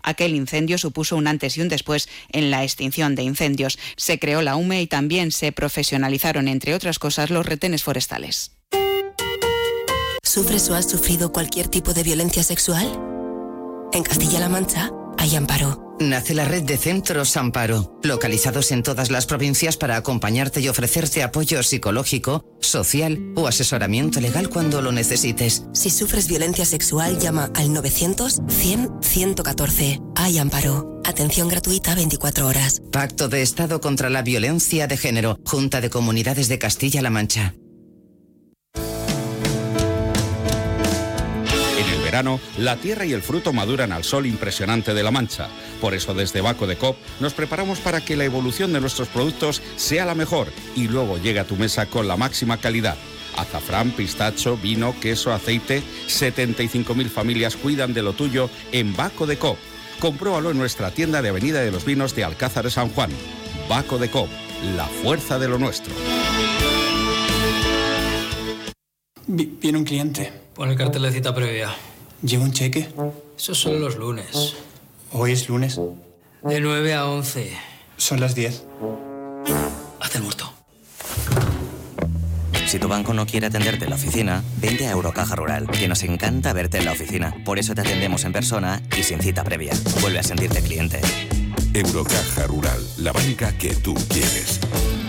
Aquel incendio supuso un antes y un después en la extinción de incendios. Se creó la UME y también se profesionalizaron, entre otras cosas, los retenes forestales. ¿Sufres o has sufrido cualquier tipo de violencia sexual? En Castilla-La Mancha hay Amparo. Nace la red de centros Amparo, localizados en todas las provincias para acompañarte y ofrecerte apoyo psicológico, social o asesoramiento legal cuando lo necesites. Si sufres violencia sexual, llama al 900-100-114. Hay Amparo. Atención gratuita 24 horas. Pacto de Estado contra la Violencia de Género. Junta de Comunidades de Castilla-La Mancha. Verano, la tierra y el fruto maduran al sol impresionante de La Mancha. Por eso desde Baco de Coop nos preparamos para que la evolución de nuestros productos sea la mejor y luego llegue a tu mesa con la máxima calidad. Azafrán, pistacho, vino, queso, aceite. 75.000 familias cuidan de lo tuyo en Baco de Coop. Compruébalo en nuestra tienda de Avenida de los Vinos de Alcázar de San Juan. Baco de Coop, la fuerza de lo nuestro. Viene un cliente. Pon el cartel de cita previa. ¿Lleva un cheque? Eso son los lunes. ¿Hoy es lunes? De 9 a 11. Son las 10. Haz el muerto. Si tu banco no quiere atenderte en la oficina, vente a Eurocaja Rural, que nos encanta verte en la oficina. Por eso te atendemos en persona y sin cita previa. Vuelve a sentirte cliente. Eurocaja Rural, la banca que tú quieres.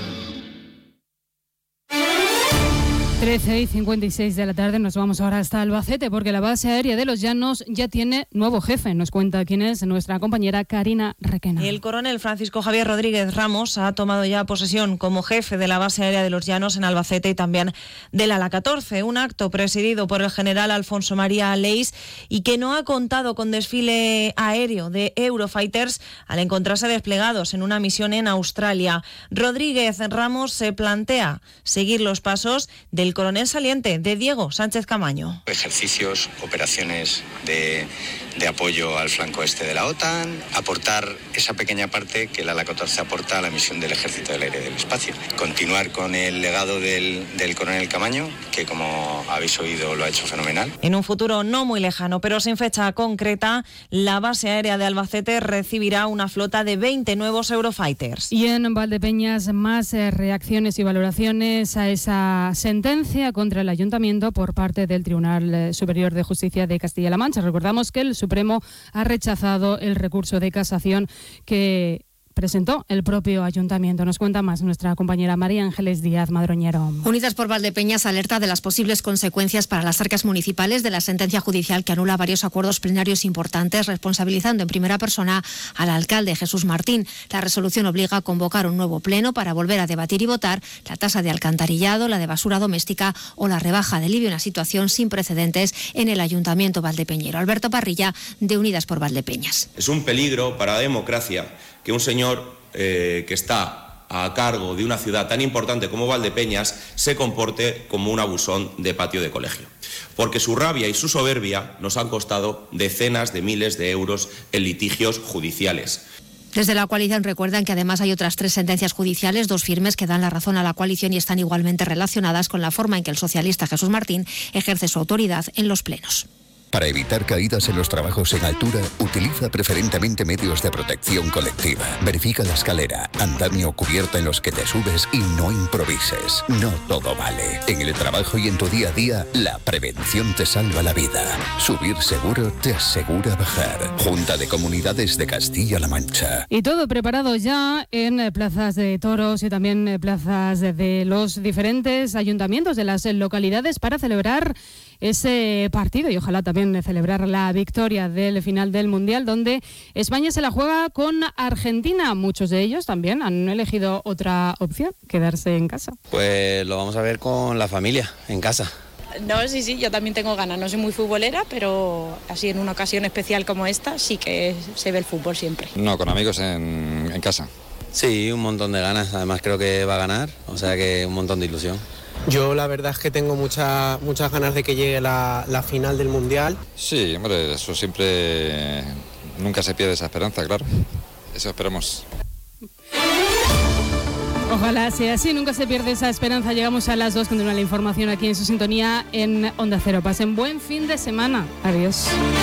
13:56 de la tarde, nos vamos ahora hasta Albacete porque la base aérea de Los Llanos ya tiene nuevo jefe. Nos cuenta quién es nuestra compañera Karina Requena. El coronel Francisco Javier Rodríguez Ramos ha tomado ya posesión como jefe de la base aérea de Los Llanos en Albacete y también del Ala 14, un acto presidido por el general Alfonso María Leis y que no ha contado con desfile aéreo de Eurofighters al encontrarse desplegados en una misión en Australia. Rodríguez Ramos se plantea seguir los pasos del coronel saliente, de Diego Sánchez Camaño. Ejercicios, operaciones de apoyo al flanco este de la OTAN, aportar esa pequeña parte que el Ala 14 aporta a la misión del Ejército del Aire y del Espacio. Continuar con el legado del coronel Camaño, que como habéis oído lo ha hecho fenomenal. En un futuro no muy lejano, pero sin fecha concreta, la base aérea de Albacete recibirá una flota de 20 nuevos Eurofighters. Y en Valdepeñas, más reacciones y valoraciones a esa sentencia contra el Ayuntamiento por parte del Tribunal Superior de Justicia de Castilla-La Mancha. Recordamos que el Supremo ha rechazado el recurso de casación que presentó el propio Ayuntamiento. Nos cuenta más nuestra compañera María Ángeles Díaz Madroñero. Unidas por Valdepeñas alerta de las posibles consecuencias para las arcas municipales de la sentencia judicial que anula varios acuerdos plenarios importantes, responsabilizando en primera persona al alcalde Jesús Martín. La resolución obliga a convocar un nuevo pleno para volver a debatir y votar la tasa de alcantarillado, la de basura doméstica o la rebaja del IBI, una situación sin precedentes en el Ayuntamiento valdepeñero. Alberto Parrilla, de Unidas por Valdepeñas. Es un peligro para la democracia que un señor que está a cargo de una ciudad tan importante como Valdepeñas se comporte como un abusón de patio de colegio. Porque su rabia y su soberbia nos han costado decenas de miles de euros en litigios judiciales. Desde la coalición recuerdan que además hay otras 3 sentencias judiciales, 2 firmes que dan la razón a la coalición y están igualmente relacionadas con la forma en que el socialista Jesús Martín ejerce su autoridad en los plenos. Para evitar caídas en los trabajos en altura, utiliza preferentemente medios de protección colectiva. Verifica la escalera, andamio o cubierta en los que te subes y no improvises. No todo vale. En el trabajo y en tu día a día, la prevención te salva la vida. Subir seguro te asegura bajar. Junta de Comunidades de Castilla-La Mancha. Y todo preparado ya en plazas de toros y también plazas de los diferentes ayuntamientos de las localidades para celebrar ese partido y ojalá también celebrar la victoria del final del Mundial, donde España se la juega con Argentina. Muchos de ellos también han elegido otra opción, quedarse en casa. Pues lo vamos a ver con la familia, en casa. No, sí, yo también tengo ganas. No soy muy futbolera, pero así en una ocasión especial como esta sí que se ve el fútbol siempre. No, con amigos en casa. Sí, un montón de ganas. Además creo que va a ganar, o sea que un montón de ilusión. Yo la verdad es que tengo muchas ganas de que llegue la final del Mundial. Sí, hombre, eso siempre, nunca se pierde esa esperanza, claro. Eso esperemos. Ojalá sea así, nunca se pierde esa esperanza. Llegamos a las 2, continúa la información aquí en su sintonía en Onda Cero. Pasen buen fin de semana. Adiós.